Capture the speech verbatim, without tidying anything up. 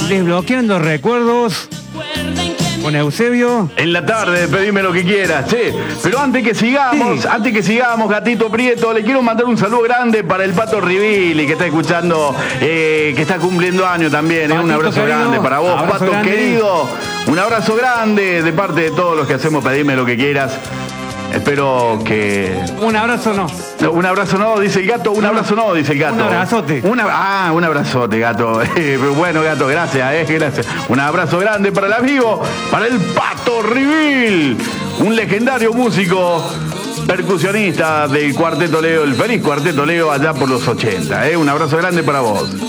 Desbloqueando recuerdos con Eusebio. En la tarde, pedime lo que quieras, che. Pero antes que sigamos, sí. antes que sigamos, Gatito Prieto, le quiero mandar un saludo grande para el Pato Rivili, que está escuchando, eh, que está cumpliendo año también. Eh. Un abrazo querido, grande para vos, Pato grande. querido. Un abrazo grande de parte de todos los que hacemos Pedime lo que quieras. Espero que... Un abrazo no. no. Un abrazo no, dice el gato. Un no, abrazo no, dice el gato. Un abrazote. Una, ah, un abrazote, gato. Eh, bueno, gato, gracias, eh, gracias. Un abrazo grande para el amigo, para el Pato Rivil. Un legendario músico percusionista del Cuarteto Leo, el feliz Cuarteto Leo allá por los ochenta. Eh. Un abrazo grande para vos.